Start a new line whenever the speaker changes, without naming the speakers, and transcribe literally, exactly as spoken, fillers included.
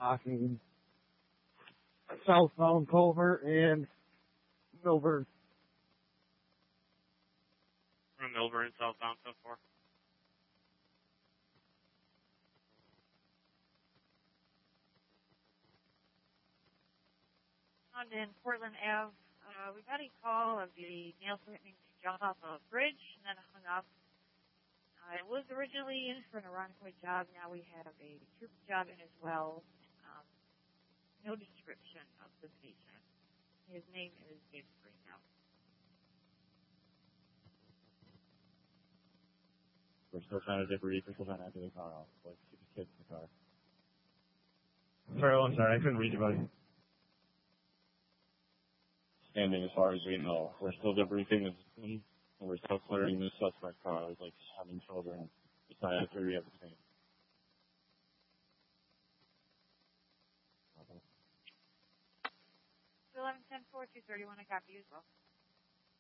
blocking southbound Culver and Milburn.
From Milburn southbound so far.
On in Portland Avenue, uh, we got a call of the male threatening to jump off a bridge and then hung up. Uh, it was originally in for an Ironwood job. Now we have a troop job in as well. Um, no description of the patient. His name is Dave Greenhow.
We're still trying to debrief. We're still trying to empty the car off. Like, keep the kids in the car.
Sorry, I'm sorry. I couldn't read you, buddy.
Standing as far as we know. We're still debriefing the system, and we're still clearing the suspect car. It's like having children. It's not after we have the same.
eleven ten four two thirty-one, I copy you as well.